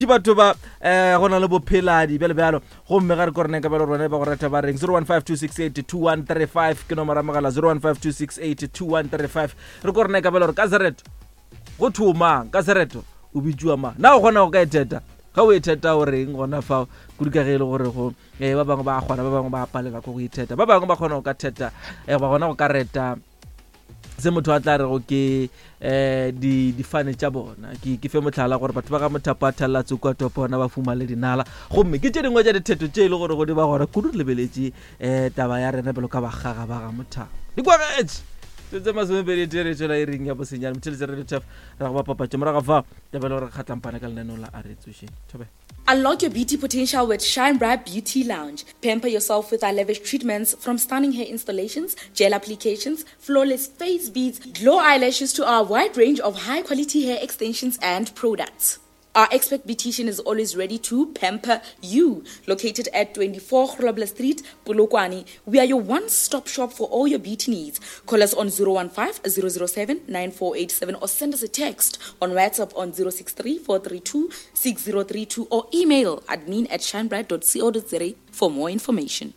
batho ba gona le bopheladi bjale bjalo gomme ga re korne ka bjalo rone ba go rata ba reng 0152682135 ke nomoro ya mogala 0152682135 re korne ka bjalo re ka sereto go thuma ka sereto o bitswa ma na o gona go ka eteta ga o eteta o reng gona fa kudikagele gore go ba bangwe ba gona ba bangwe ba palela go eteta ba bangwe ba gona go ka theta ba gona go ka reta se motho a tla re go ke di fane tša bona ke fe motlhala gore batho ba ga mothapo a thalatse kwa topona ba fumale dinala gomme ke tše dingwe tša ditheto tše e le gore go di ba gona kudu lebeletše taba ya rena pelo ka bakgaga ba ga mothapo di kwagetše tse masomepedi teretšola e ring ya bosenyane motheletse re letef ra go ba papatša moraga fa tabele gore kgatlampane ka lenaneo la aretsošeng thobe. Unlock your beauty potential with Shine Bright Beauty Lounge. Pamper yourself with our lavish treatments from stunning hair installations, gel applications, flawless face beads, glow eyelashes to our wide range of high-quality hair extensions and products. Our expert beautician is always ready to pamper you. Located at 24 Grobler Street, Polokwane, we are your one-stop shop for all your beauty needs. Call us on 015-007-9487 or send us a text on WhatsApp on 063-432-6032 or email admin@shinebright.co.za for more information.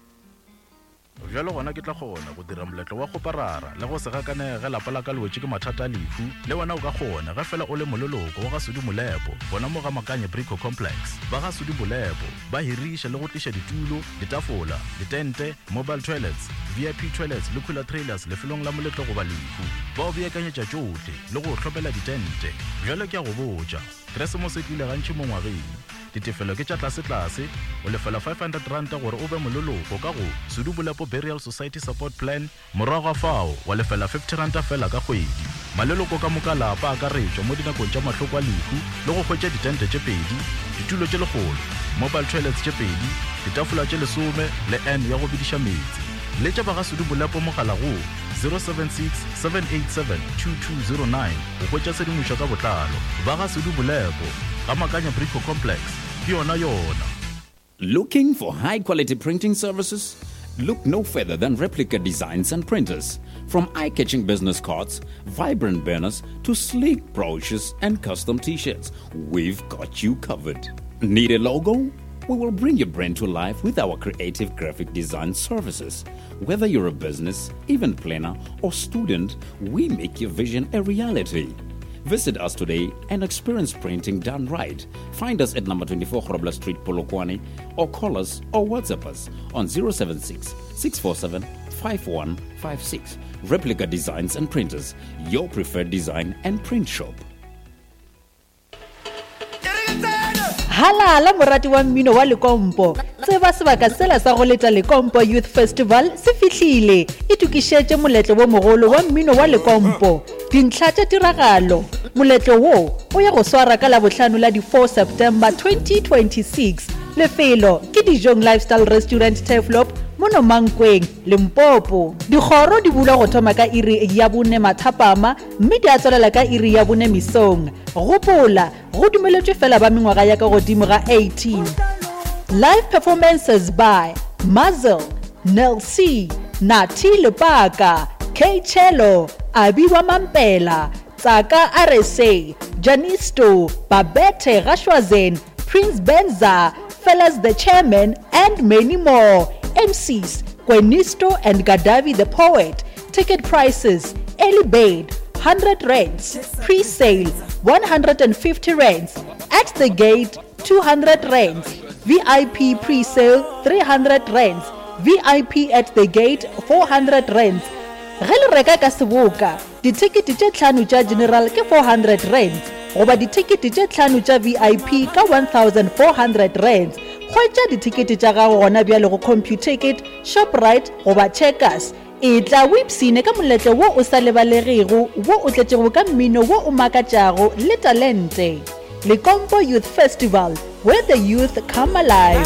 Jalo gona ke tla gona go dira moletlo wa go parara le go se gakane ge lapa la ka le wetse ke mathata a lefu le wena o ka gona ga fela o le mololoko wa ga Sudi Molepo bona mo ga Makanye Brico Complex ba ga Sudi Molepo ba hirisha le go tlisha ditulo ditafola ditente mobile toilets VIP toilets le cooler trailers le felong la moletlo go ba lefu ba o beakanyetša tšohle le go tlhopela ditente jalo ke a go botša Christmas e tlile gantši mo ngwageng ditefelo ke tša tlase o lefela 500 ranta gore o be mololoko ka go Sudi Molepo Burial Society Support Plan morago fao wa lefela 50 ranta fela ka kgwedi maleloko ka moka lapa a ka retšwa mo dinakong tša mahloko a lehu le go hwetša ditente tše pedi ditulo tše legolo mobile toilets tše pedi ditafola tše 10 le n ya go bidiša metsi le tša ba ga Sudi Molepo mogala go 076-787-2209 go hwetša sedimošo ka botlalo ba ga Sudi Molepo ga Makanye Brico Complex ke yona. Looking for high-quality printing services? Look no further than Replica Designs and Printers. From eye-catching business cards, vibrant banners, to sleek brochures and custom t-shirts, we've got you covered. Need a logo? We will bring your brand to life with our creative graphic design services. Whether you're a business, event planner, or student, we make your vision a reality. Visit us today and experience printing done right. Find us at number 24 Grobler Street, Polokwane, or call us or WhatsApp us on 076-647-5156. Replica Designs and Printers, your preferred design and print shop. Halala morati wa mmino wa Lekompo. Tseba sebaka sela sa go leta Lekompo Youth Festival se fihlile. E tukišetše moletlo wo mogolo wa mmino wa Lekompo. Dintlha tša tiragalo. Moletlo wo o ya go swara ka la bohlano la di 4 September 2026. Lefelo ke Dijong Lifestyle Restaurant Teflop mono Mankweng Limpopo. Dikgoro di bula go thoma ka iri ya bone mathapama mme di a tswelela ka iri ya bone misong. Gopola go dumeletšwe fela ba mengwaga ya ka godimo ga 18. Live performances by Mazel, Nel C, Nati Lepaka, K Cello, Abiwa Mampela, Tsaka RSA, Janisto, Babette Rashwazen, Prince Benza, Fellas the Chairman, and many more. MCs, Quenisto and Gadavi the Poet. Ticket prices, early bird, 100 rands, pre-sale, 150 rands, at the gate, 200 rands, VIP pre-sale, 300 rands, VIP at the gate, 400 rands. Gele reka ka seboka, ditikete tše tlhano tša general ke 400 rands, goba ditikete tše tlhano tša VIP ka 1,400 rands. Khwetša ditikete tša gago gona bjale go CompuTicket, Shoprite goba Checkers. E tla wipsine ka moletlo wo o sa lebalegego wo o tletšego ka mmino wo o makatšago le talente. Lekompo Youth Festival, where the youth come alive.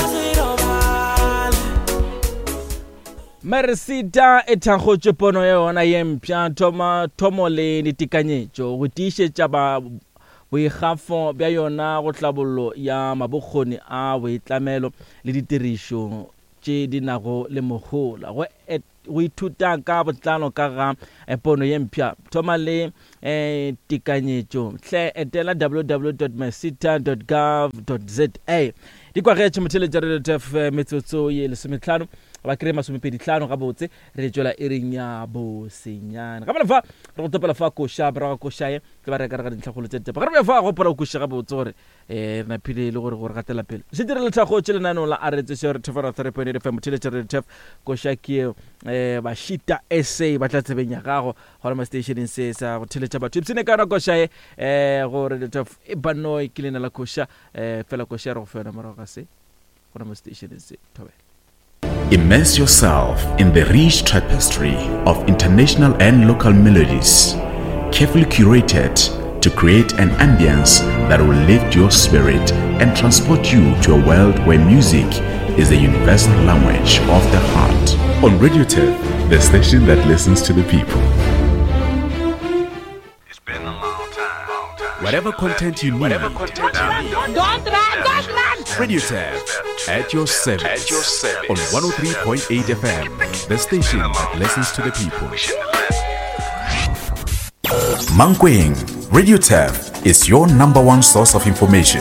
Mersita e thakgotše pono ya yona ye mpša thomo le ditekanyetšo go tiišetša ba boikgafo bja yona go tlabollo ya mabokgoni a boitlamelo le ditirišo tše di nago le mogola go ithuta ka botlalo ka ga pono ye mpya thoma le tekanyetšo hle etela www.masita.gov.za di kwagetše motheletša radio f metsotso ye 15 ba kry 25 ga botse re tšwela ering ya bosenyana gabela fa re go topela fa koša bra ga košae ke ba reka re ga dintlhagolo tše tepa ga re fa go gopola o koša ga botse gore re na phile le gore gatela pele se dire le tlhago tše lenaneo la aretse se re tefara 3.8 FM motheletša radio tef koša ke ba shita SA ba tla tsebenya gago gore ma stationeng se sa go theletša batho ipsene ka na košae gore radio tef e banoi ke lena la koša fela koša re go fena morago ga se gore ma stationeng se thobela. Immerse yourself in the rich tapestry of international and local melodies, carefully curated to create an ambience that will lift your spirit and transport you to a world where music is the universal language of the heart. On Radio Tef, the station that listens to the people. It's been a long time. Whatever content you need, Don't run! Radio Tef at your service. On 103.8 FM, the station that listens to the people. Mankweng, Radio Tef is your number one source of information,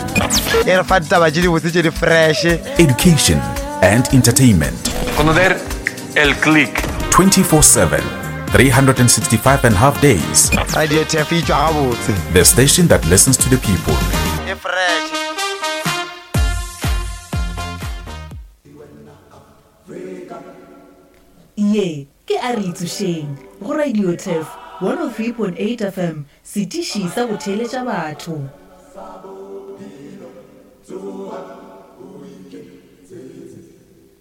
education, and entertainment. Conocer el click. 24/7, 365.5 days. Radio Tef The station that listens to the people. Ye ke a re itsušeng go Radio Tef 103.8 FM setiši sa go theletša batho.